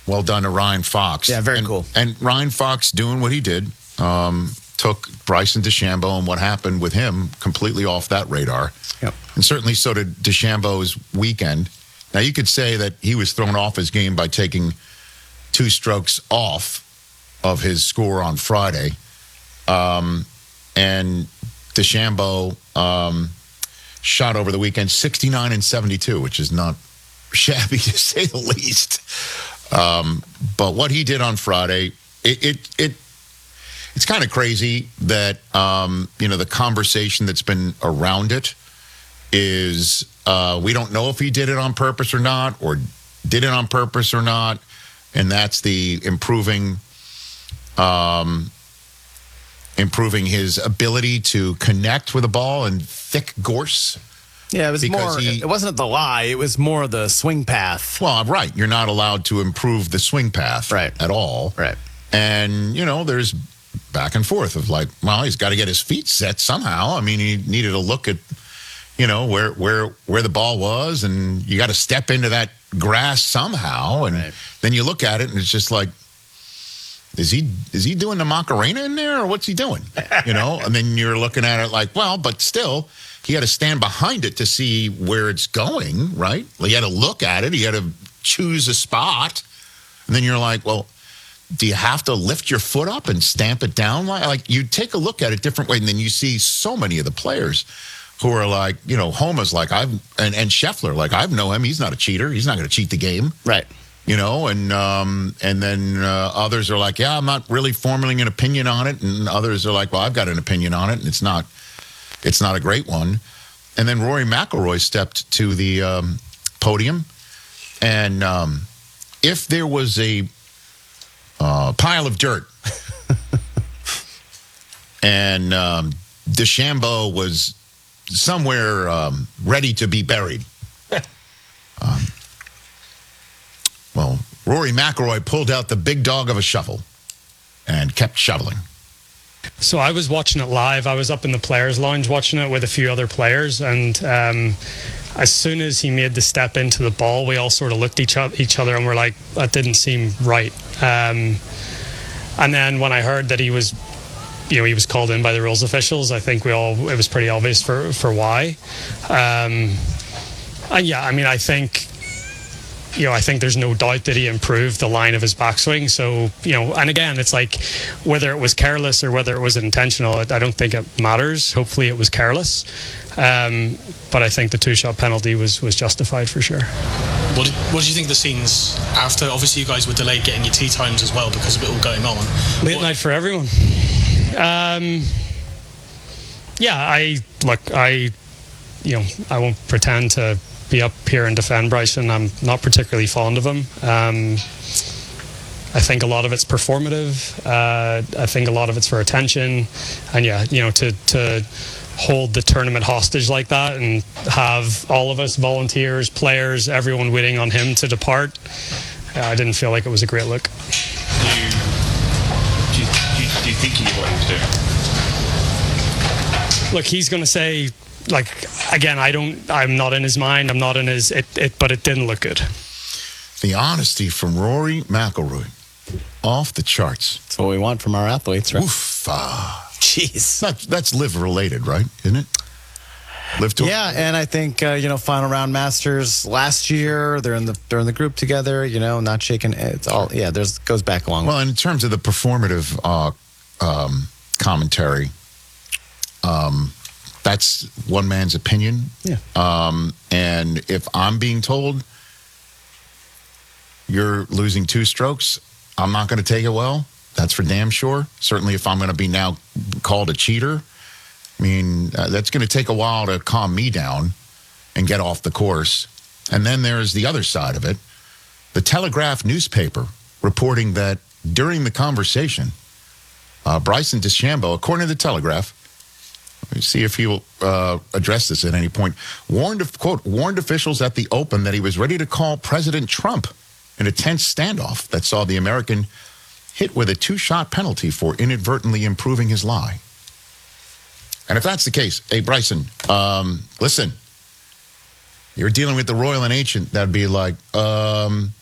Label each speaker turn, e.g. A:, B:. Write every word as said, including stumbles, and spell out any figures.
A: well done to Ryan Fox.
B: Yeah, very
A: and,
B: cool.
A: And Ryan Fox doing what he did, um, took Bryson DeChambeau and what happened with him completely off that radar.
B: Yep.
A: And certainly so did DeChambeau's weekend. Now, you could say that he was thrown off his game by taking two strokes off of his score on Friday. Um, and DeChambeau um, shot over the weekend sixty-nine and seventy-two, which is not shabby to say the least. Um, but what he did on Friday, it it, it it's kind of crazy that um, you know the conversation that's been around it is uh, we don't know if he did it on purpose or not, or did it on purpose or not, and that's the improving. Um, improving his ability to connect with the ball in thick gorse.
B: Yeah, it was
A: Because
B: more,
A: he-
B: it wasn't the lie, it was more the swing path.
A: Well, right. You're not allowed to improve the swing path
B: Right.
A: at all.
B: Right.
A: And, you know, there's back and forth of like, well, he's got to get his feet set somehow. I mean, he needed to look at, you know, where where where the ball was, and you got to step into that grass somehow. And
B: Right.
A: then you look at it, and it's just like, Is he is he doing the Macarena in there, or what's he doing? You know, and then you're looking at it like, well, but still, he had to stand behind it to see where it's going, right? Well, he had to look at it. He had to choose a spot, and then you're like, well, do you have to lift your foot up and stamp it down? Like, like you take a look at it different way, and then you see so many of the players who are like, you know, Homa's like I've and and Scheffler, like I know him. He's not a cheater. He's not going to cheat the game.
B: Right.
A: You know, and um, and then uh, others are like, yeah, I'm not really forming an opinion on it, and others are like, well, I've got an opinion on it, and it's not, it's not a great one. And then Rory McIlroy stepped to the um, podium, and um, if there was a uh, pile of dirt, and um, DeChambeau was somewhere um, ready to be buried. um, Well, Rory McIlroy pulled out the big dog of a shovel and kept shoveling.
C: So I was watching it live. I was up in the players' lounge watching it with a few other players, and um, as soon as he made the step into the ball, we all sort of looked at each, o- each other and were like, that didn't seem right. Um, and then when I heard that he was, you know, he was called in by the rules officials, I think we all, it was pretty obvious for, for why. Um, and yeah, I mean, I think, you know, I think there's no doubt that he improved the line of his backswing. So, you know, and again, it's like whether it was careless or whether it was intentional, I don't think it matters. Hopefully it was careless. Um, but I think the two-shot penalty was, was justified for sure.
D: What did, what did you think of the scenes after? Obviously, you guys were delayed getting your tee times as well because of it all going on.
C: Late
D: What-
C: night for everyone. Um, yeah, I, look, I, you know, I won't pretend to be up here and defend Bryson. I'm not particularly fond of him. Um, I think a lot of it's performative. Uh, I think a lot of it's for attention. And yeah, you know, to to hold the tournament hostage like that and have all of us, volunteers, players, everyone waiting on him to depart, uh, I didn't feel like it was a great look.
E: Do you, do you, do you, do you think he knew what he was doing?
C: Look, he's going to say, like, again, I don't, I'm not in his mind, I'm not in his, it, it, but it didn't look good.
A: The honesty from Rory McIlroy, off the charts.
B: That's what we want from our athletes, right?
A: Oof, ah.
B: Jeez.
A: That, that's live related, right? Isn't it? Live tour?
B: Yeah, and I think uh, you know, final round Masters last year, they're in the they're in the group together. You know, not shaking. It's all yeah. There's goes back a long way.
A: Well, in terms of the performative uh, um, commentary, um, that's one man's opinion.
B: Yeah.
A: Um, and if I'm being told you're losing two strokes, I'm not going to take it well. That's for damn sure. Certainly if I'm going to be now called a cheater, I mean, uh, that's going to take a while to calm me down and get off the course. And then there's the other side of it. The Telegraph newspaper reporting that during the conversation, uh, Bryson DeChambeau, according to the Telegraph, let me see if he will uh, address this at any point, warned, quote, warned officials at the Open that he was ready to call President Trump in a tense standoff that saw the American hit with a two-shot penalty for inadvertently improving his lie. And if that's the case, hey, Bryson, um, listen, you're dealing with the Royal and Ancient, that'd be like, um,